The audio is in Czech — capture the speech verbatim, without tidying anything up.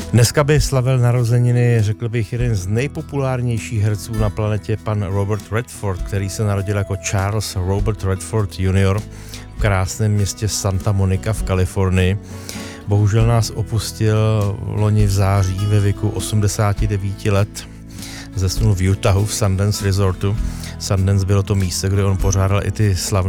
Dneska by slavil narozeniny, řekl bych, jeden z nejpopulárnějších herců na planetě, pan Robert Redford, který se narodil jako Charles Robert Redford junior v krásném městě Santa Monica v Kalifornii. Bohužel nás opustil loni v září ve věku osmdesáti devíti let. Zesnul v Utahu v Sundance Resortu. Sundance bylo to místo, kde on pořádal i ty slavné